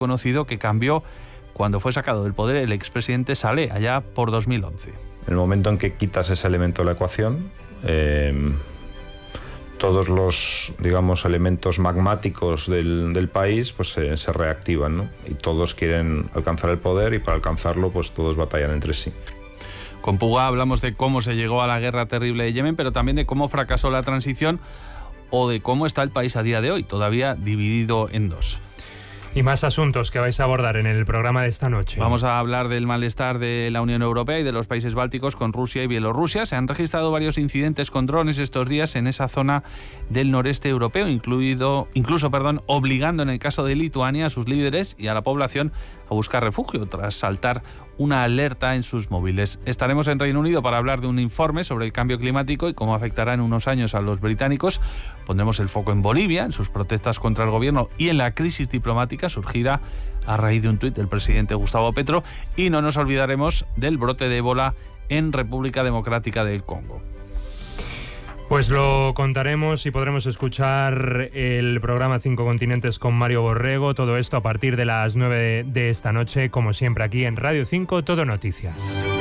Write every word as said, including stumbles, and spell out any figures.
conocido que cambió cuando fue sacado del poder el expresidente Saleh, allá por dos mil once. En el momento en que quitas ese elemento de la ecuación, eh, todos los, digamos, elementos magmáticos del, del país pues se, se reactivan, ¿no? Y todos quieren alcanzar el poder y para alcanzarlo pues todos batallan entre sí. Con Puga hablamos de cómo se llegó a la guerra terrible de Yemen, pero también de cómo fracasó la transición o de cómo está el país a día de hoy, todavía dividido en dos. Y más asuntos que vais a abordar en el programa de esta noche. Vamos a hablar del malestar de la Unión Europea y de los países bálticos con Rusia y Bielorrusia. Se han registrado varios incidentes con drones estos días en esa zona del noreste europeo, incluido, incluso perdón, obligando en el caso de Lituania a sus líderes y a la población a buscar refugio tras saltar una alerta en sus móviles. Estaremos en Reino Unido para hablar de un informe sobre el cambio climático y cómo afectará en unos años a los británicos. Pondremos el foco en Bolivia, en sus protestas contra el gobierno y en la crisis diplomática surgida a raíz de un tuit del presidente Gustavo Petro. Y no nos olvidaremos del brote de ébola en República Democrática del Congo. Pues lo contaremos y podremos escuchar el programa Cinco Continentes con Mario Borrego. Todo esto a partir de las nueve de esta noche, como siempre aquí en Radio cinco, Todo Noticias.